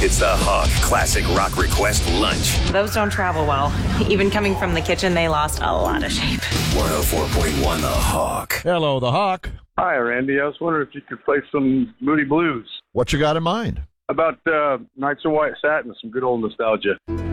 It's the Hawk Classic Rock Request Lunch. Those don't travel well. Even coming from the kitchen, they lost a lot of shape. 104.1 The Hawk. Hello, the Hawk. Hi, Randy. I was wondering if you could play some Moody Blues. What you got in mind? About Nights of White Satin, some good old nostalgia.